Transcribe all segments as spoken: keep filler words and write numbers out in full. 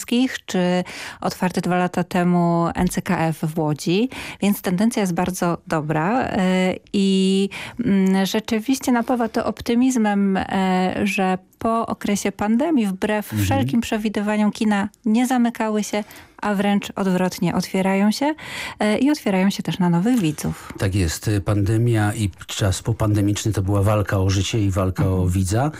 Krakowskich, czy otwarty dwa lata temu N C K F w Łodzi, więc tendencja jest bardzo dobra i rzeczywiście napawa to optymizmem, że po okresie pandemii, wbrew mhm. wszelkim przewidywaniom, kina nie zamykały się, a wręcz odwrotnie otwierają się i otwierają się też na nowych widzów. Tak jest. Pandemia i czas popandemiczny to była walka o życie i walka mhm. o widza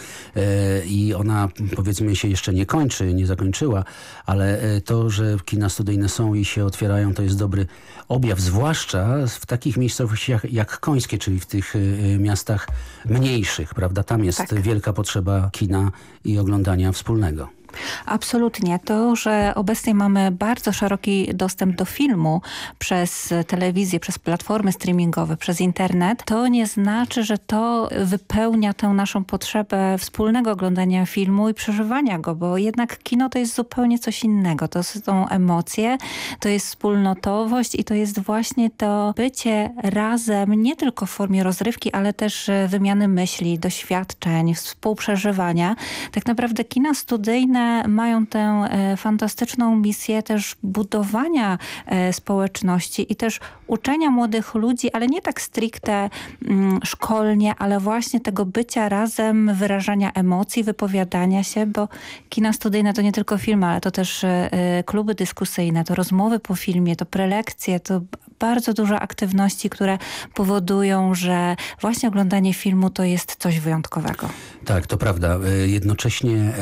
i ona, powiedzmy, się jeszcze nie kończy, nie zakończyła, ale to, że kina studyjne są i się otwierają, to jest dobry objaw, zwłaszcza w takich miejscowościach jak Końskie, czyli w tych miastach mniejszych, prawda? Tam jest tak. wielka potrzeba kina i oglądania wspólnego. Absolutnie. To, że obecnie mamy bardzo szeroki dostęp do filmu przez telewizję, przez platformy streamingowe, przez internet, to nie znaczy, że to wypełnia tę naszą potrzebę wspólnego oglądania filmu i przeżywania go, bo jednak kino to jest zupełnie coś innego. To są emocje, to jest wspólnotowość i to jest właśnie to bycie razem, nie tylko w formie rozrywki, ale też wymiany myśli, doświadczeń, współprzeżywania. Tak naprawdę kina studyjne mają tę e, fantastyczną misję też budowania e, społeczności i też uczenia młodych ludzi, ale nie tak stricte mm, szkolnie, ale właśnie tego bycia razem, wyrażania emocji, wypowiadania się, bo kina studyjne to nie tylko filmy, ale to też e, kluby dyskusyjne, to rozmowy po filmie, to prelekcje, to bardzo dużo aktywności, które powodują, że właśnie oglądanie filmu to jest coś wyjątkowego. Tak, to prawda. Jednocześnie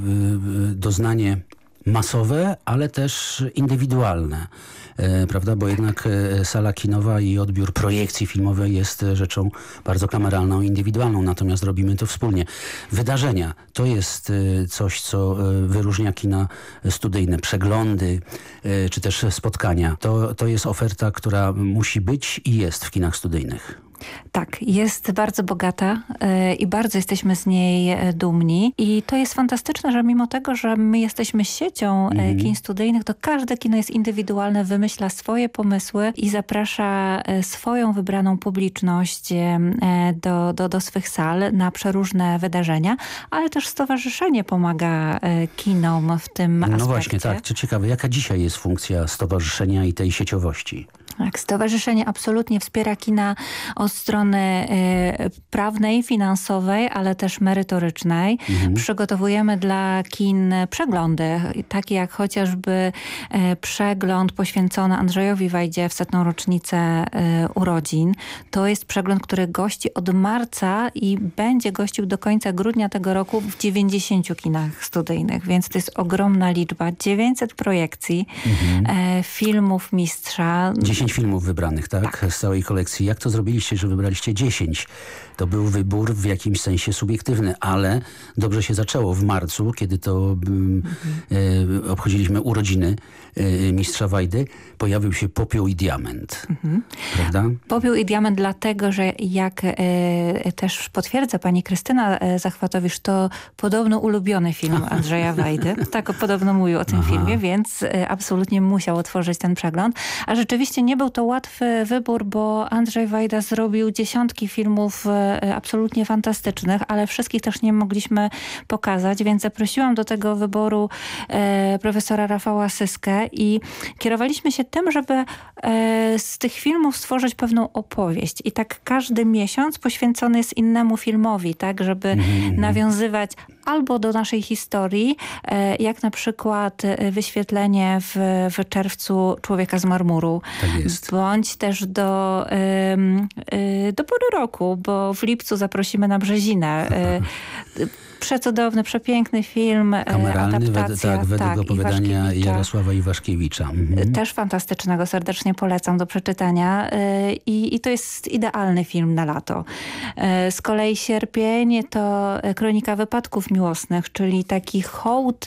doznanie masowe, ale też indywidualne, e, prawda? Bo jednak e, sala kinowa i odbiór projekcji filmowej jest rzeczą bardzo kameralną i indywidualną, natomiast robimy to wspólnie. Wydarzenia to jest e, coś, co e, wyróżnia kina studyjne. Przeglądy, e, czy też spotkania. To, to jest oferta, która musi być i jest w kinach studyjnych. Tak, jest bardzo bogata yy, i bardzo jesteśmy z niej yy, dumni. I to jest fantastyczne, że mimo tego, że my jesteśmy siecią yy, mm. kin studyjnych, to każde kino jest indywidualne, wymyśla swoje pomysły i zaprasza yy, swoją wybraną publiczność yy, do, do, do swych sal na przeróżne wydarzenia, ale też stowarzyszenie pomaga yy, kinom w tym no aspekcie. No właśnie, tak. Co ciekawe, jaka dzisiaj jest funkcja stowarzyszenia i tej sieciowości? Tak, stowarzyszenie absolutnie wspiera kina od strony y, prawnej, finansowej, ale też merytorycznej. Mhm. Przygotowujemy dla kin przeglądy, takie jak chociażby y, przegląd poświęcony Andrzejowi Wajdzie w setną rocznicę y, urodzin. To jest przegląd, który gości od marca i będzie gościł do końca grudnia tego roku w dziewięćdziesięciu kinach studyjnych, więc to jest ogromna liczba. dziewięćset projekcji mhm. y, filmów mistrza. dziesięć filmów wybranych, tak? tak? Z całej kolekcji. Jak to zrobiliście, że wybraliście dziesięć? To był wybór w jakimś sensie subiektywny, ale dobrze się zaczęło w marcu, kiedy to mm, mhm. e, obchodziliśmy urodziny e, mistrza Wajdy. Pojawił się Popiół i Diament. Mhm. Prawda? Popiół i Diament dlatego, że jak e, też potwierdza pani Krystyna e, Zachwatowicz, to podobno ulubiony film Andrzeja Wajdy. Tak podobno mówił o tym Aha. filmie, więc e, absolutnie musiał otworzyć ten przegląd. A rzeczywiście nie był to łatwy wybór, bo Andrzej Wajda zrobił dziesiątki filmów e, absolutnie fantastycznych, ale wszystkich też nie mogliśmy pokazać, więc zaprosiłam do tego wyboru e, profesora Rafała Syskę i kierowaliśmy się tym, żeby e, z tych filmów stworzyć pewną opowieść. I tak każdy miesiąc poświęcony jest innemu filmowi, tak, żeby mm-hmm. nawiązywać albo do naszej historii, e, jak na przykład wyświetlenie w, w czerwcu Człowieka z marmuru, tak jest. Bądź też do, y, y, do pory roku, bo w lipcu zaprosimy na Brzezinę. Y, Przecudowny, przepiękny film, kameralny, adaptacja. tak, według tak, opowiadania Jarosława Iwaszkiewicza. Mhm. Też fantastycznego, serdecznie polecam do przeczytania. I, I to jest idealny film na lato. Z kolei Sierpień to Kronika wypadków miłosnych, czyli taki hołd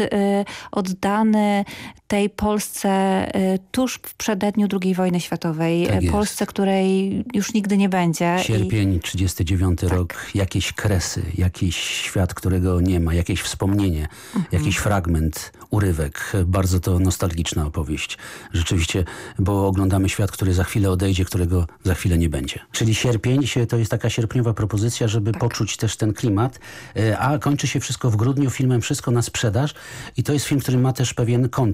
oddany tej Polsce tuż w przededniu drugiej wojny światowej. Tak Polsce, której już nigdy nie będzie. Sierpień, trzydziesty dziewiąty tak. rok. Jakieś kresy, jakiś świat, którego nie ma, jakieś wspomnienie, mhm. jakiś fragment, urywek. Bardzo to nostalgiczna opowieść. Rzeczywiście, bo oglądamy świat, który za chwilę odejdzie, którego za chwilę nie będzie. Czyli sierpień to jest taka sierpniowa propozycja, żeby tak. poczuć też ten klimat, a kończy się wszystko w grudniu filmem Wszystko na sprzedaż i to jest film, który ma też pewien kontekst.